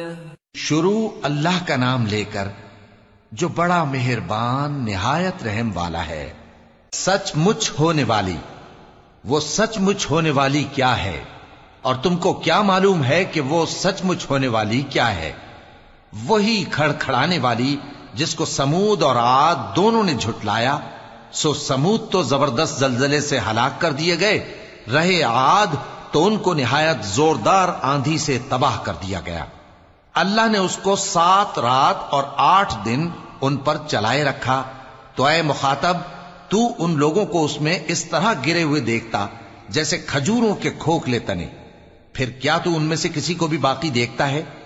शुरू अल्लाह का नाम लेकर जो बड़ा मेहरबान निहायत रहम वाला है। सचमुच होने वाली, वो सचमुच होने वाली क्या है, और तुमको क्या मालूम है कि वो सचमुच होने वाली क्या है? वही खड़खड़ाने वाली जिसको समूद और आद दोनों ने झुटलाया। सो समूद तो जबरदस्त जलजले से हलाक कर दिए गए, रहे आद तो उनको निहायत जोरदार आंधी से तबाह कर दिया गया। अल्लाह ने उसको 7 रात और 8 दिन उन पर चलाए रखा। तो ऐ मुखातब, तू उन लोगों को उसमें इस तरह गिरे हुए देखता जैसे खजूरों के खोखले तने। फिर क्या तू उनमें से किसी को भी बाकी देखता है?